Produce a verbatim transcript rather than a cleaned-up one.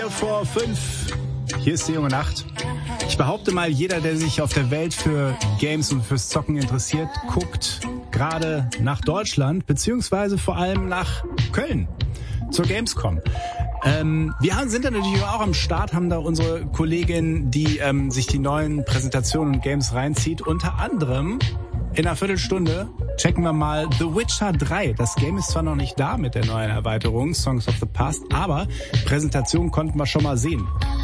Vor fünf. Hier ist die junge Nacht. Ich behaupte mal, jeder, der sich auf der Welt für Games und fürs Zocken interessiert, guckt gerade nach Deutschland, beziehungsweise vor allem nach Köln zur Gamescom. Ähm, wir haben, sind da natürlich auch am Start, haben da unsere Kollegin, die ähm, sich die neuen Präsentationen und Games reinzieht. Unter anderem in einer Viertelstunde checken wir mal The Witcher drei. Das Game ist zwar noch nicht da mit der neuen Erweiterung Songs of the Past, aber Präsentation konnten wir schon mal sehen.